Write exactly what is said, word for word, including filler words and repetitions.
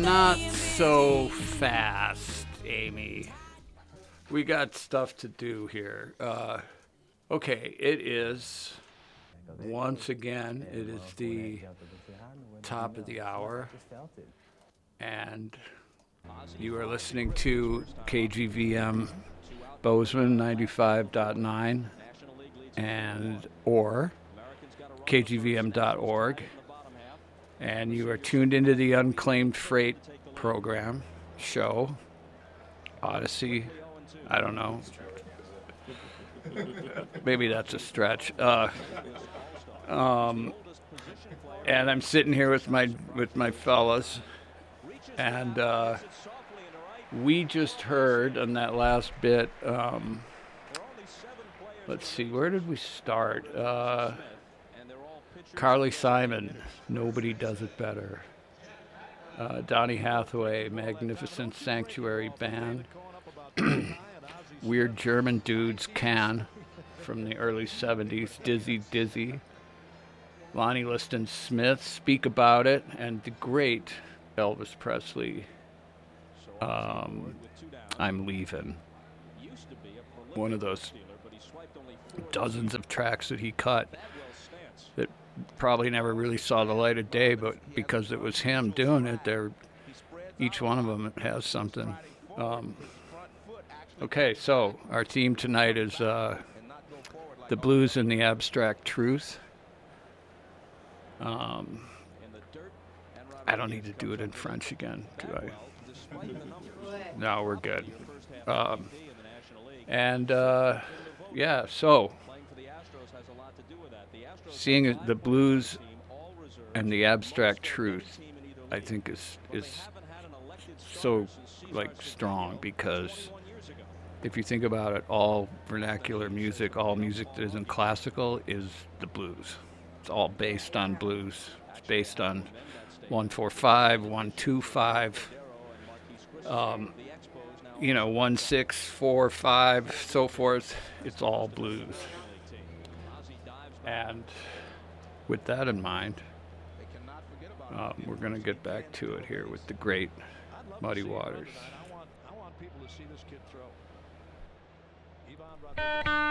not so fast, Amy. We got stuff to do here. Uh, okay, it is, once again, it is the top of the hour, and you are listening to K G V M Bozeman ninety-five point nine and or K G V M dot org, and you are tuned into the Unclaimed Freight program, show, Odyssey, I don't know. Maybe that's a stretch. Uh, um, and I'm sitting here with my with my fellas, and uh, we just heard on that last bit. Um, let's see, where did we start? Uh, Carly Simon, Nobody Does It Better. Uh, Donny Hathaway, Magnificent Sanctuary Band. Weird German Dudes, Can, from the early seventies, Dizzy Dizzy. Lonnie Liston Smith, Speak About It, and the great Elvis Presley, um, I'm Leaving. One of those dozens of tracks that he cut that probably never really saw the light of day, but because it was him doing it, there, each one of them has something. Um, okay, so our theme tonight is uh, the blues and the abstract truth. Um, I don't need to do it in French again, do I? No, we're good. Um, and uh, yeah, so seeing the blues and the abstract truth, I think is is so like strong, because if you think about it, all vernacular music, all music that isn't classical is the blues. It's all based on blues. It's based on one four five, one two five, um, you know, one six four five, so forth. It's all blues. And with that in mind, um, we're going to get back to it here with the great Muddy Waters.